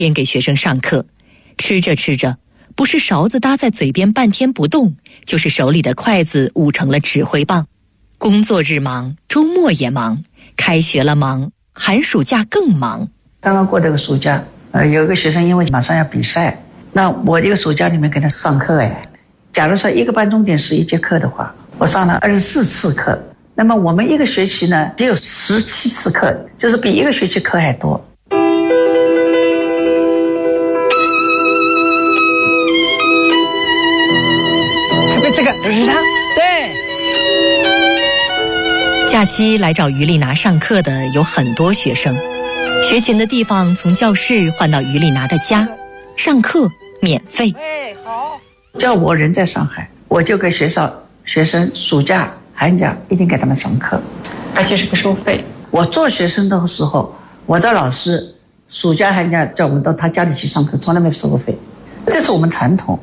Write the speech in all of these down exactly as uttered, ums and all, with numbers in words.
边给学生上课，吃着吃着，不是勺子搭在嘴边半天不动，就是手里的筷子捂成了指挥棒。工作日忙，周末也忙，开学了忙，寒暑假更忙。 刚刚过这个暑假，呃，有一个学生因为马上要比赛，那我这个暑假里面给他上课，哎，假如说一个半钟点是一节课的话，我上了二十四次课。那么我们一个学期呢，只有十七次课，就是比一个学期课还多。特别这个是他，对。 假期来找于丽娜上课的有很多学生，学琴的地方从教室换到于丽娜的家，上课免费。 哎，好。叫我人在上海，我就给学校学生暑假寒假一定给他们上课， 而且是不收费。 我做学生的时候，我的老师暑假寒假叫我们到他家里去上课，从来没收过费，这是我们传统。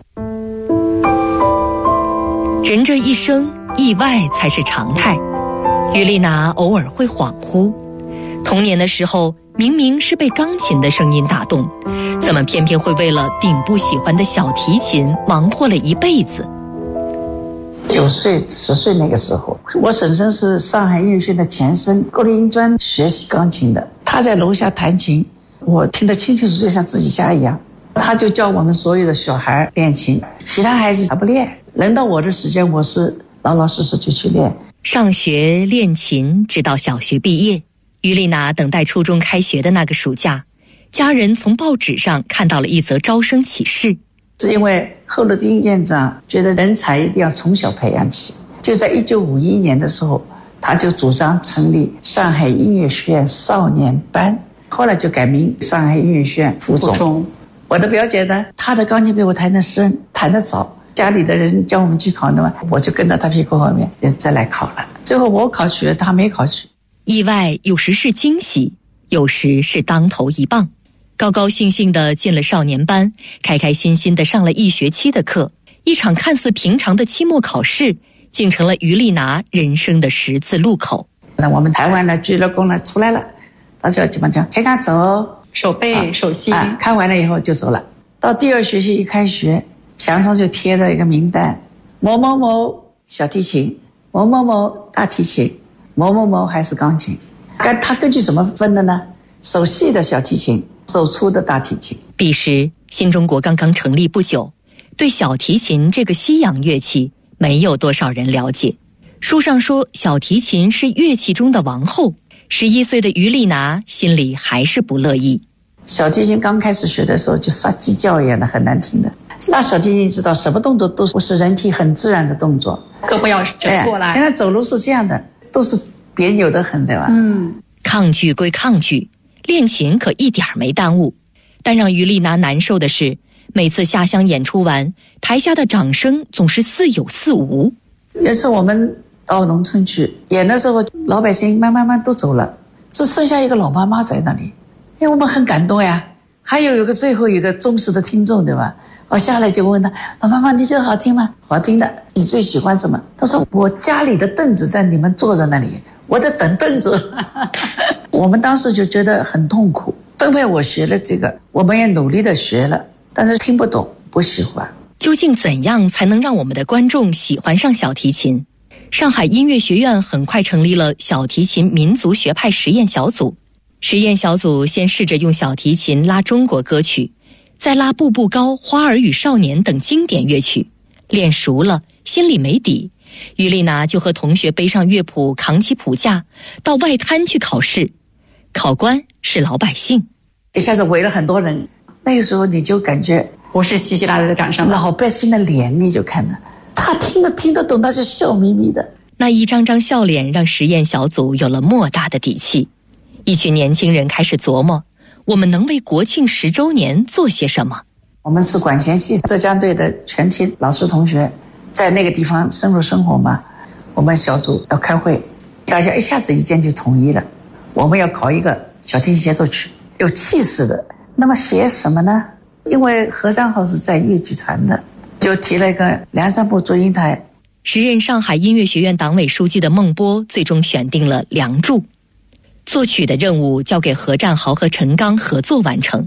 人这一生，意外才是常态。于丽娜偶尔会恍惚，童年的时候明明是被钢琴的声音打动，怎么偏偏会为了顶不喜欢的小提琴忙活了一辈子？ 九岁十岁那个时候，我婶婶是上海音乐学院的前身国立音专学习钢琴的，她在楼下弹琴，我听得清清楚楚，像自己家一样。她就教我们所有的小孩练琴，其他孩子还不练。轮到我的时间，我是老老实实就去练。 上学练琴直到小学毕业，于丽娜等待初中开学的那个暑假，家人从报纸上看到了一则招生启事。 是因为贺鲁丁院长觉得人才一定要从小培养起，就在一九五一年的时候，他就主张成立上海音乐学院少年班，后来就改名上海音乐学院附中。我的表姐呢，她的钢琴比我弹得深，弹得早，家里的人叫我们去考的嘛，我就跟到她屁股后面就再来考了。最后我考取了，她没考取。 意外有时是惊喜，有时是当头一棒。高高兴兴地进了少年班，开开心心地上了一学期的课，一场看似平常的期末考试，竟成了于丽娜人生的十字路口。 那我们台湾的鞠了躬了出来了，大家基本上开看手手背、啊、手心、 啊，看完了以后就走了。到第二学期一开学，墙上就贴着一个名单，某某某小提琴，某某某大提琴，某某某还是钢琴。但他根据什么分的呢？手细的小提琴，手粗的大提琴。 彼时新中国刚刚成立不久，对小提琴这个西洋乐器没有多少人了解。书上说小提琴是乐器中的王后，十一岁的于丽娜心里还是不乐意。 小提琴刚开始学的时候就撒鸡叫一样的，很难听的。那小提琴知道什么动作都是人体很自然的动作， 胳膊要折过来， 原来走路是这样的，都是别扭的很，对吧？ 嗯， 抗拒归抗拒，练琴可一点没耽误。但让于丽娜难受的是，每次下乡演出完，台下的掌声总是似有似无。 有次我们到农村去演的时候，老百姓慢慢慢都走了，只剩下一个老妈妈在那里，因为我们很感动呀。还有有个最后一个忠实的听众，对吧？我下来就问他，老妈妈你觉得好听吗？好听的。你最喜欢什么？他说我家里的凳子在你们坐在那里，我在等凳子。我们当时就觉得很痛苦，分配我学了这个，我们也努力的学了，但是听不懂，不喜欢。 究竟怎样才能让我们的观众喜欢上小提琴？上海音乐学院很快成立了小提琴民族学派实验小组。实验小组先试着用小提琴拉中国歌曲，再拉《步步高》《花儿与少年》等经典乐曲，练熟了，心里没底，于丽娜就和同学背上乐谱，扛起谱架，到外滩去考试。考官是老百姓， 一下子围了很多人，那个时候你就感觉不是稀稀拉拉的掌声， 老百姓的脸你就看到，他听得听得懂，他就笑眯眯的。 那一张张笑脸让实验小组有了莫大的底气。一群年轻人开始琢磨，我们能为国庆十周年做些什么？ 我们是管弦系浙江队的全体老师同学，在那个地方深入生活嘛。我们小组要开会，大家一下子意见就统一了，我们要考一个小提琴协奏曲，有气势的。那么写什么呢？因为何占豪是在乐剧团的，就提了一个梁山伯祝英台。 时任上海音乐学院党委书记的孟波最终选定了《梁祝》。作曲的任务交给何占豪和陈刚合作完成，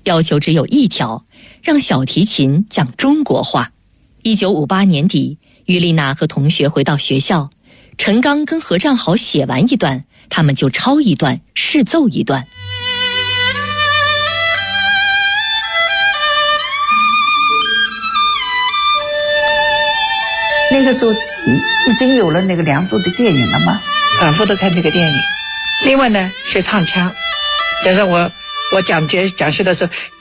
要求只有一条，让小提琴讲中国话。一九五八年底，于丽娜和同学回到学校，陈刚跟何占豪写完一段，他们就抄一段，试奏一段。 那个时候已经有了那个《梁祝》的电影了吗？ 反复的看这个电影。另外呢是唱腔，就是我我讲节讲师的时候，